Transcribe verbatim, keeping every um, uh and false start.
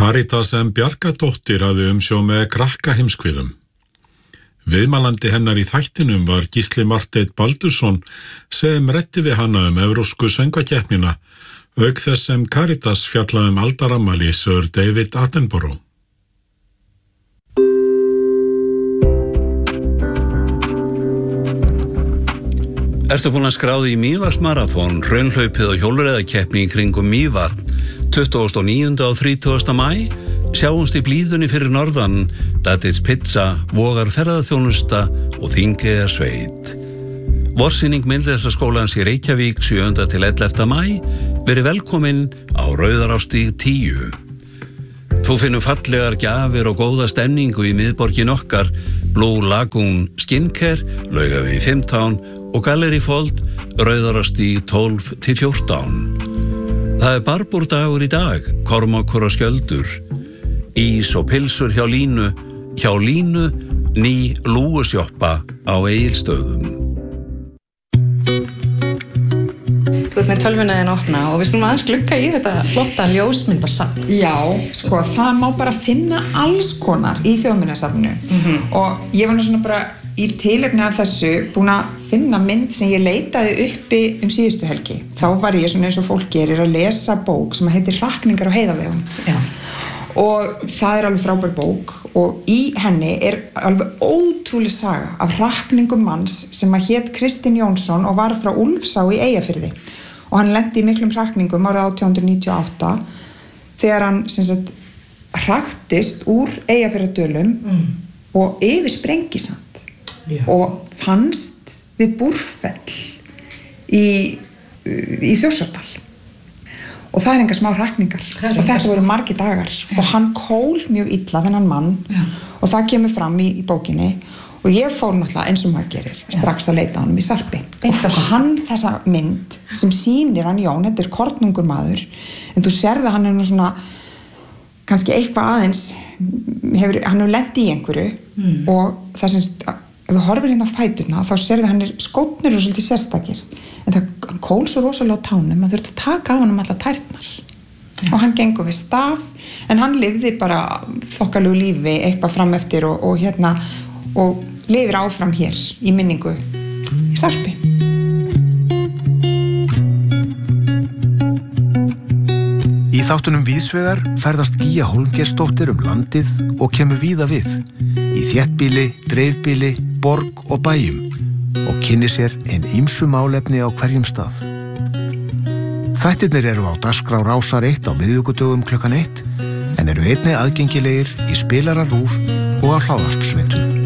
Karítas M. Bjargadóttir hafði umsjón með krakkaheimskviðum. Viðmælandi hennar í þættinum var Gísli Marteinn Baldursson sem ræddi við hana um evrópsku söngvakeppnina, auk þess sem Karítas fjallaði um aldarafmæli Sir David Attenborough. Ertu búin að skráði í Mývatnsmaraþon, hraunhlaupið og hjólreiðakeppni í kringum Mývatn tuttugasta og níunda og þrítugasta maí? Sjáumst í blíðunni fyrir norðan, Daddy's Pizza, Vogar ferðaþjónusta og Þingeyjarsveit. Vorsýning Myndlistaskólans í Reykjavík sjöunda til ellefta maí. Verið velkomin á Rauðarárstíg tíu. Þú finnur fallegar gjafir og góða stemningu í miðborgin okkar, Blue Lagoon Skincare, Laugavegi fimmtán og Gallery Fold, Rauðarárstíg tólf til fjórtán. Það er barbúrdagur í dag, Kormákur og Skjöldur. Ís og pilsur hjá Línu, hjá Línu, ný lúgusjoppa á Egilsstöðum. Þú ert með tölvuna þín opna og við skulum aðeins glugga í þetta flotta ljósmyndarsafn. Já, sko, það má bara finna alls konar í Þjóðminjasafninu. Mm-hmm. Og ég var nú svona bara í tilefni af þessu búin að finna mynd sem ég leitaði uppi um síðustu helgi. Þá var ég svona eins og fólk gerir að lesa bók sem heitir Hrakningar á heiðavegum. Já. Og það er alveg frábær bók og í henni er alveg ótrúleg saga af hrakningum manns sem að hét Kristinn Jónsson og var frá Úlfsá í Eyjafirði. Og hann lenti í miklum hrakningum árið átján hundruð níutíu og átta þegar hann sem sagt hraktist úr Eyjafirðardölum mm. og yfir Sprengisand. Já. Og fannst við Búrfell í, í Þjórsárdal. Og það er enga smá hrakningar og þetta voru margir dagar. Já. Og hann kól mjög illa þennan mann. Já. Og það kemur fram í, í bókinni og ég fór náttúrulega eins og maður gerir strax að leita honum í sarpi. Og hann þessa mynd sem sýnir hann Jón, þetta er kornungur maður, en þú sérð að hann er svona kannski eitthvað aðeins hefur, hann hefur lent í einhverju mm. og það sem ef þú horfir hérna á fæturna þá sérðu hann er skótnir og svolítið sérstakir en það kól svo rosalega á tánum að þurfti að taka af hann um alla tærnar ja. Og hann gengur við staf en hann lifði bara þokkalegu lífi eitthvað fram eftir og, og hérna og lifir áfram hér í minningu í sarpi. Í þáttunum Víðsvegar ferðast Gígja Hólmgeirsdóttir um landið og kemur víða við í þéttbýli, dreifbýli, borg og bæjum og kynni sér ein ýmsu málefni á hverjum stað. Þættirnir eru á dagskrá Rásar eitt á miðvikudögum klukkan eitt en eru einnig aðgengilegir í spilara RÚV og á hlaðvarpsveitum.